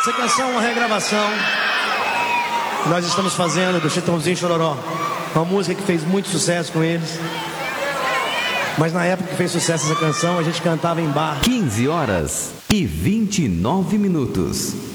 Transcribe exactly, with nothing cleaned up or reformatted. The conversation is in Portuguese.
Essa canção é uma regravação que nós estamos fazendo do Chitãozinho Chororó. Uma música que fez muito sucesso com eles. Mas na época que fez sucesso essa canção, a gente cantava em bar. quinze horas e vinte e nove minutos.